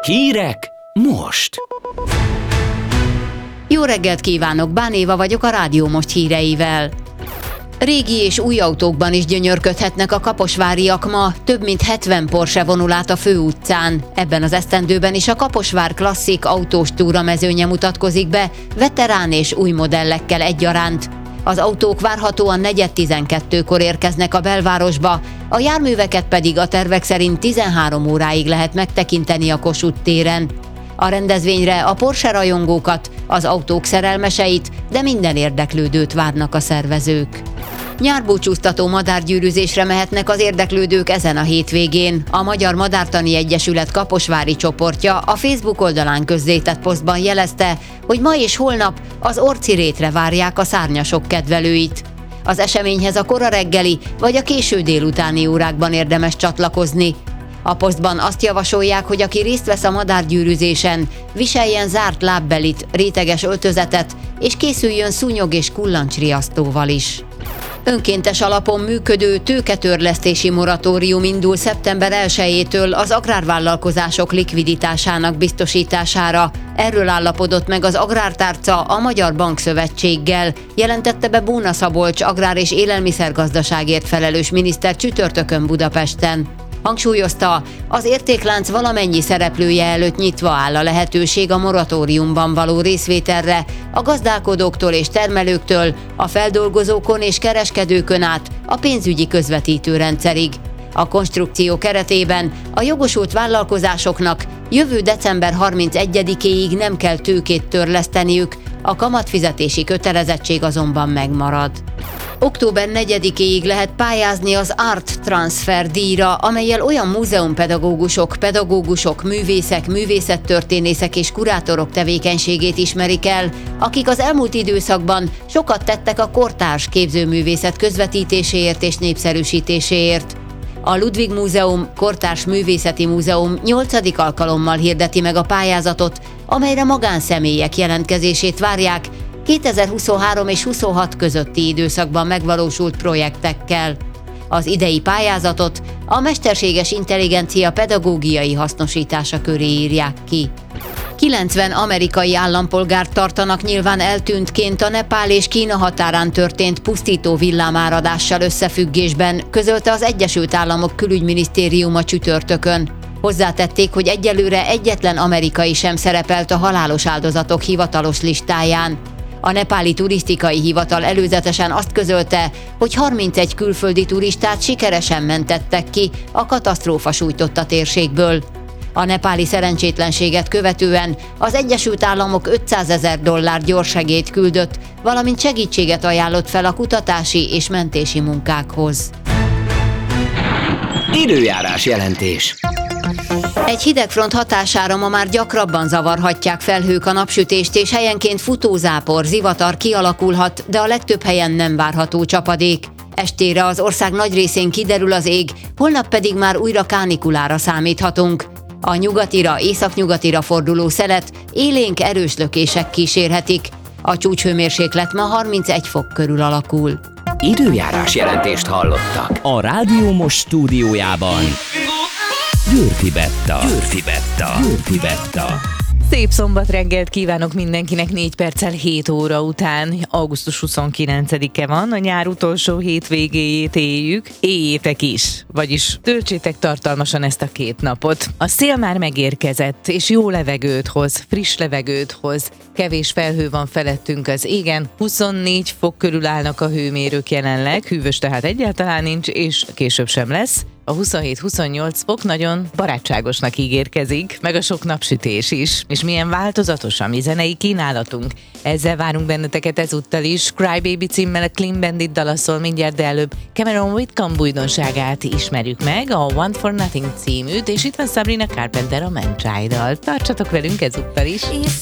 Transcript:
Hírek most! Jó reggelt kívánok, Bán Éva vagyok a Rádió Most híreivel. Régi és új autókban is gyönyörködhetnek a kaposváriak ma, több mint 70 Porsche vonul át a főutcán. Ebben az esztendőben is a Kaposvár klasszik autós túramezőnye mutatkozik be, veterán és új modellekkel egyaránt. Az autók várhatóan 11:12-kor érkeznek a belvárosba, a járműveket pedig a tervek szerint 13 óráig lehet megtekinteni a Kossuth téren. A rendezvényre a Porsche rajongókat, az autók szerelmeseit, de minden érdeklődőt várnak a szervezők. Nyárbúcsúztató madárgyűrűzésre mehetnek az érdeklődők ezen a hétvégén. A Magyar Madártani Egyesület kaposvári csoportja a Facebook oldalán közzétett posztban jelezte, hogy ma és holnap az Orci rétre várják a szárnyasok kedvelőit. Az eseményhez a kora reggeli vagy a késő délutáni órákban érdemes csatlakozni. A posztban azt javasolják, hogy aki részt vesz a madárgyűrűzésen, viseljen zárt lábbelit, réteges öltözetet, és készüljön szúnyog és kullancsriasztóval is. Önkéntes alapon működő tőketörlesztési moratórium indul szeptember 1-től az agrárvállalkozások likviditásának biztosítására. Erről állapodott meg az Agrártárca a Magyar Bankszövetséggel, jelentette be Bóna Szabolcs agrár- és élelmiszergazdaságért felelős miniszter csütörtökön Budapesten. Hangsúlyozta, az értéklánc valamennyi szereplője előtt nyitva áll a lehetőség a moratóriumban való részvételre, a gazdálkodóktól és termelőktől, a feldolgozókon és kereskedőkön át a pénzügyi közvetítőrendszerig. A konstrukció keretében a jogosult vállalkozásoknak jövő december 31-éig nem kell tőkét törleszteniük, a kamatfizetési kötelezettség azonban megmarad. Október 4-éig lehet pályázni az Art Transfer díjra, amellyel olyan múzeumpedagógusok, művészek, művészettörténészek és kurátorok tevékenységét ismerik el, akik az elmúlt időszakban sokat tettek a kortárs képzőművészet közvetítéséért és népszerűsítéséért. A Ludwig Múzeum Kortárs Művészeti Múzeum 8. alkalommal hirdeti meg a pályázatot, amelyre magánszemélyek jelentkezését várják, 2023 és 26 közötti időszakban megvalósult projektekkel. Az idei pályázatot a mesterséges intelligencia pedagógiai hasznosítása köré írják ki. 90 amerikai állampolgárt tartanak nyilván eltűntként a Nepál és Kína határán történt pusztító villámáradással összefüggésben, közölte az Egyesült Államok külügyminisztériuma csütörtökön. Hozzátették, hogy egyelőre egyetlen amerikai sem szerepelt a halálos áldozatok hivatalos listáján. A nepáli turisztikai hivatal előzetesen azt közölte, hogy 31 külföldi turistát sikeresen mentettek ki a katasztrófa sújtotta térségből. A nepáli szerencsétlenséget követően az Egyesült Államok $500 000 gyorssegélyt küldött, valamint segítséget ajánlott fel a kutatási és mentési munkákhoz. Időjárás jelentés. Egy hidegfront hatására ma már gyakrabban zavarhatják felhők a napsütést, és helyenként futózápor, zivatar kialakulhat, de a legtöbb helyen nem várható csapadék. Estére az ország nagy részén kiderül az ég, holnap pedig már újra kánikulára számíthatunk. A nyugatira, északnyugatira forduló szelet élénk erős lökések kísérhetik. A csúcshőmérséklet ma 31 fok körül alakul. Időjárás jelentést hallottak a Rádió Most stúdiójában. Győrfi Betta. Szép szombat reggelt kívánok mindenkinek, 4 perccel 7 óra után. Augusztus 29-e van, a nyár utolsó hétvégéjét éljük. Éljétek is, vagyis töltsétek tartalmasan ezt a 2 napot. A szél már megérkezett, és jó levegőt hoz, friss levegőt hoz. Kevés felhő van felettünk az égen, 24 fok körül állnak a hőmérők jelenleg, hűvös tehát egyáltalán nincs, és később sem lesz. A 27-28 fok nagyon barátságosnak ígérkezik, meg a sok napsütés is. És milyen változatos a mi zenei kínálatunk. Ezzel várunk benneteket ezúttal is. Crybaby címmel a Clean Bandit dalaszol mindjárt, de előbb Cameron Whitcomb újdonságát ismerjük meg, a One for Nothing címűt, és itt van Sabrina Carpenter a Man Child-dal. Tartsatok velünk ezúttal is!